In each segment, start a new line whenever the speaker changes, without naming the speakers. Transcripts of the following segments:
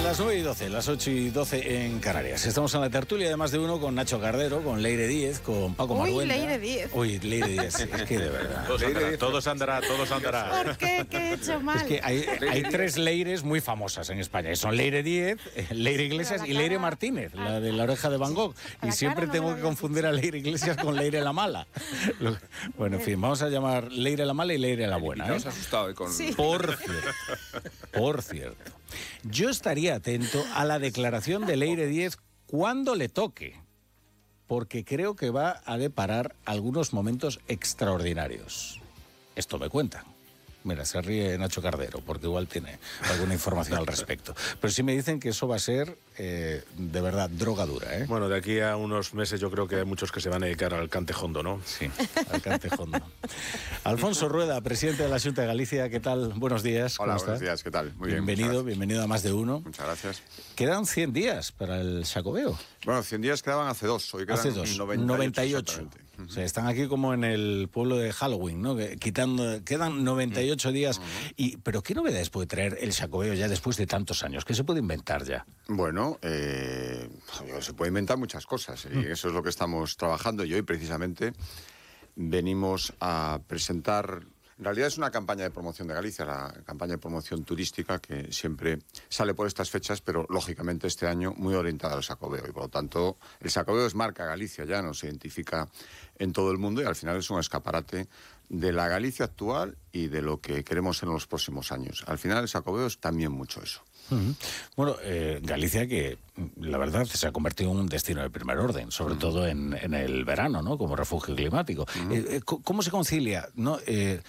Las 9:12, las 8:12 en Canarias. Estamos en la tertulia de Más de Uno con Nacho Cardero, con Leire Díez, con Paco Maruenda.
Leire Díez.
Uy, Leire Díez, es que de verdad.
Todos andará.
¿Por qué? ¿Qué he hecho mal?
Es que hay tres Leires muy famosas en España. Son Leire Díez, Leire Iglesias y Leire Martínez, la de La Oreja de Van Gogh. Y siempre tengo que confundir a Leire Iglesias con Leire la Mala. Bueno, en fin, vamos a llamar Leire la Mala y Leire la Buena.
Nos has asustado con...
Sí.
Por cierto, yo estaría atento a la declaración de Leire Díez cuando le toque, porque creo que va a deparar algunos momentos extraordinarios. Esto me cuentan. Mira, se ríe Nacho Cardero, porque igual tiene alguna información al respecto. Pero sí me dicen que eso va a ser, de verdad, droga dura, ¿eh?
Bueno, de aquí a unos meses yo creo que hay muchos que se van a dedicar al cantejondo, ¿no?
Sí, al cantejondo. Alfonso Rueda, presidente de la Xunta de Galicia, ¿qué tal? Buenos días.
Hola, buenos días, ¿qué tal? Muy bien.
Bienvenido a Más de Uno.
Muchas gracias.
Quedan 100 días para el Xacobeo.
Bueno, 100 días quedaban hace dos, hoy quedan
Hace dos, 98. O sea, están aquí como en el pueblo de Halloween, ¿no? Quedan 98 días. Pero ¿qué novedades puede traer el Xacobeo ya después de tantos años? ¿Qué se puede inventar ya?
Bueno, se puede inventar muchas cosas y eso es lo que estamos trabajando y hoy precisamente venimos a presentar... En realidad es una campaña de promoción de Galicia, la campaña de promoción turística que siempre sale por estas fechas, pero lógicamente este año muy orientada al Xacobeo y por lo tanto el Xacobeo es marca Galicia, ya nos identifica en todo el mundo y al final es un escaparate de la Galicia actual y de lo que queremos en los próximos años. Al final el Xacobeo es también mucho eso.
Bueno, Galicia que la verdad se ha convertido en un destino de primer orden, sobre todo en el verano, ¿no? Como refugio climático. ¿Cómo se concilia, ¿no?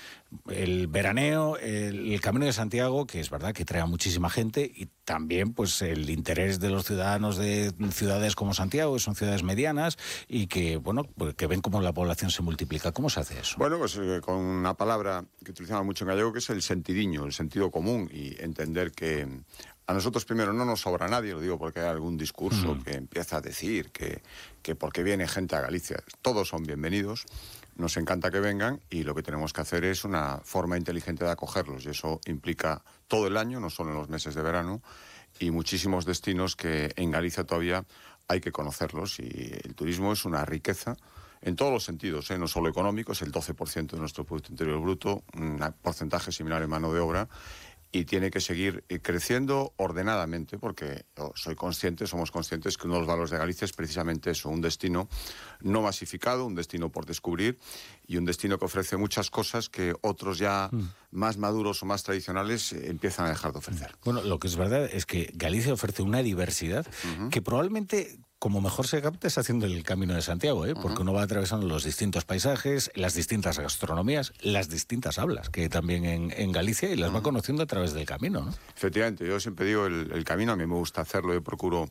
El veraneo, el Camino de Santiago, que es verdad que trae a muchísima gente, y también pues el interés de los ciudadanos de ciudades como Santiago, que son ciudades medianas y que, bueno, pues, que ven cómo la población se multiplica? ¿Cómo se hace eso?
Bueno, pues con una palabra que utilizamos mucho en gallego, que es el sentidiño, el sentido común, y entender que a nosotros primero no nos sobra nadie, lo digo porque hay algún discurso que empieza a decir que porque viene gente a Galicia, todos son bienvenidos, nos encanta que vengan y lo que tenemos que hacer es una forma inteligente de acogerlos y eso implica todo el año, no solo en los meses de verano, y muchísimos destinos que en Galicia todavía hay que conocerlos y el turismo es una riqueza en todos los sentidos, no solo económico, es el 12% de nuestro Producto Interior Bruto, un porcentaje similar en mano de obra, y tiene que seguir creciendo ordenadamente porque somos conscientes que uno de los valores de Galicia es precisamente eso, un destino no masificado, un destino por descubrir y un destino que ofrece muchas cosas que otros ya más maduros o más tradicionales empiezan a dejar de ofrecer.
Bueno, lo que es verdad es que Galicia ofrece una diversidad que probablemente... Como mejor se capta es haciendo el Camino de Santiago, porque uno va atravesando los distintos paisajes, las distintas gastronomías, las distintas hablas que hay también en Galicia y las va conociendo a través del camino, ¿no?
Efectivamente, yo siempre digo el camino, a mí me gusta hacerlo, yo procuro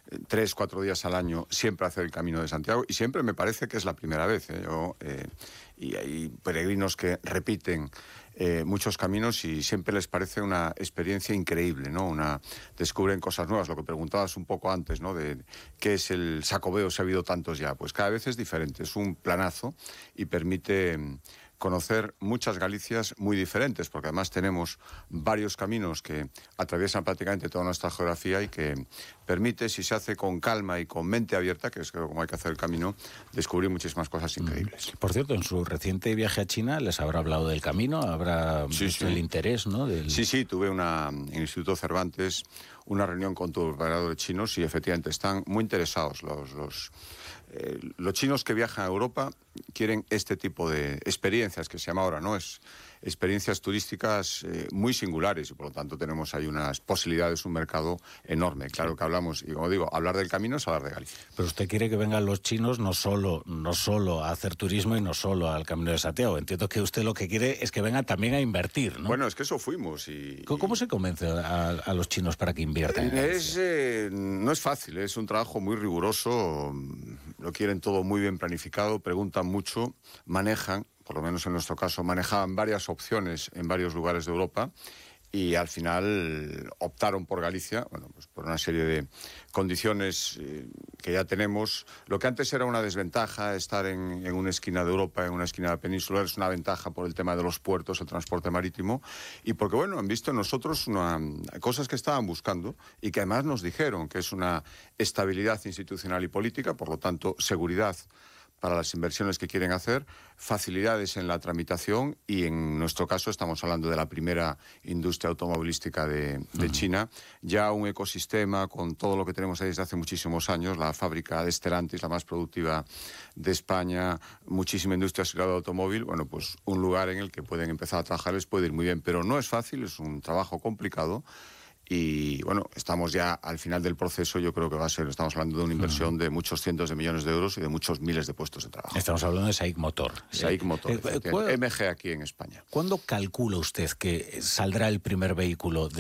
3-4 días al año siempre hacer el Camino de Santiago y siempre me parece que es la primera vez. Y hay peregrinos que repiten muchos caminos y siempre les parece una experiencia increíble, ¿no? Descubren cosas nuevas, lo que preguntabas un poco antes, ¿no? De qué es el Xacobeo, si ha habido tantos ya. Pues cada vez es diferente, es un planazo y permite conocer muchas Galicias muy diferentes, porque además tenemos varios caminos que atraviesan prácticamente toda nuestra geografía y que permite, si se hace con calma y con mente abierta, que es como hay que hacer el camino, descubrir muchísimas cosas increíbles.
Por cierto, en su reciente viaje a China les habrá hablado del camino, habrá visto el interés, ¿no?
Sí, tuve en el Instituto Cervantes una reunión con todos los operadores chinos y efectivamente están muy interesados los chinos que viajan a Europa quieren este tipo de experiencias que se llama ahora, ¿no? Experiencias turísticas muy singulares y por lo tanto tenemos ahí unas posibilidades, un mercado enorme. Claro que hablamos, y como digo, hablar del camino es hablar de Galicia.
Pero usted quiere que vengan los chinos no solo a hacer turismo y no solo al Camino de Santiago. Entiendo que usted lo que quiere es que vengan también a invertir, ¿no?
Bueno, es que eso fuimos
¿Cómo se convence a los chinos para que inviertan en Galicia?
No es fácil, es un trabajo muy riguroso, lo quieren todo muy bien planificado, preguntan mucho, manejan, por lo menos en nuestro caso, manejaban varias opciones en varios lugares de Europa y al final optaron por Galicia, bueno, pues por una serie de condiciones que ya tenemos. Lo que antes era una desventaja, estar en una esquina de Europa, en una esquina de la península, es una ventaja por el tema de los puertos, el transporte marítimo, y porque, bueno, han visto en nosotros cosas que estaban buscando y que además nos dijeron que es una estabilidad institucional y política, por lo tanto, seguridad para las inversiones que quieren hacer, facilidades en la tramitación y en nuestro caso estamos hablando de la primera industria automovilística de China, ya un ecosistema con todo lo que tenemos ahí desde hace muchísimos años, la fábrica de Stellantis, la más productiva de España, muchísima industria asociada al automóvil, bueno, pues un lugar en el que pueden empezar a trabajar les puede ir muy bien, pero no es fácil, es un trabajo complicado. Y bueno, estamos ya al final del proceso, yo creo que va a ser, estamos hablando de una inversión de muchos cientos de millones de euros y de muchos miles de puestos de trabajo.
Estamos hablando de SAIC Motor.
SAIC Motor, MG aquí en España.
¿Cuándo calcula usted que saldrá el primer vehículo